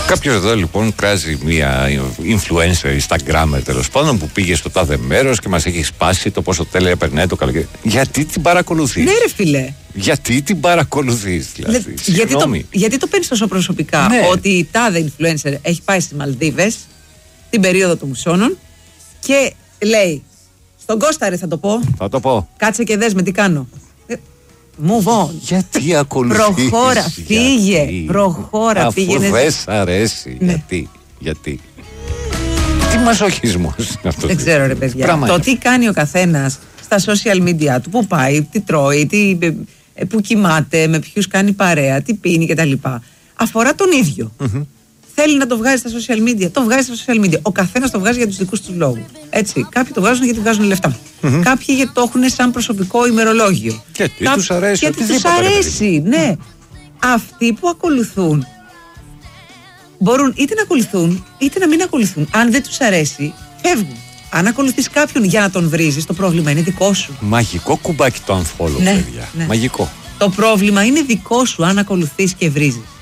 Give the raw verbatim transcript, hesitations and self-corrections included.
Κάποιος εδώ λοιπόν κράζει μια influencer, Instagrammer τέλος πάντων, που πήγε στο τάδε μέρος και μας έχει σπάσει το πόσο τέλεια περνάει το καλοκαίρι. Γιατί την παρακολουθείς? Ναι, ρε φίλε. Γιατί την παρακολουθείς, δηλαδή? Λε, γιατί, το, γιατί το παίρνεις τόσο προσωπικά, ναι, ότι η τάδε influencer έχει πάει στις Μαλδίβες την περίοδο των μουσώνων και λέει στον Κώσταρη θα το πω. Θα το πω. Κάτσε και δες με τι κάνω. Move on. Γιατί ακολουθείς? Προχώρα, φύγε. Γιατί? Προχώρα, αφού πήγαινε. Αφού δεν σ' αρέσει. Ναι. Γιατί, γιατί. Τι μαζοχισμός είναι αυτό? Δεν ξέρω, ρε παιδιά. Πράγμα το είναι. Τι κάνει ο καθένας στα social media του, που πάει, τι τρώει, τι, που κοιμάται, με ποιους κάνει παρέα, τι πίνει κτλ. Αφορά τον ίδιο. Mm-hmm. Θέλει να το βγάζει στα social media, το βγάζει στα social media. Ο καθένας το βγάζει για τους δικούς του λόγους. Έτσι. Κάποιοι το βγάζουν γιατί βγάζουν λεφτά. Mm-hmm. Κάποιοι γιατί το έχουν σαν προσωπικό ημερολόγιο. Γιατί Κά... τους αρέσει. Γιατί τους αρέσει, ναι. Αυτοί που ακολουθούν μπορούν είτε να ακολουθούν είτε να μην ακολουθούν. Αν δεν τους αρέσει, φεύγουν. Αν ακολουθείς κάποιον για να τον βρίζεις, το πρόβλημα είναι δικό σου. Μαγικό κουμπάκι το unfollow, ναι, παιδιά. Ναι. Μαγικό. Το πρόβλημα είναι δικό σου αν ακολουθείς και βρίζεις.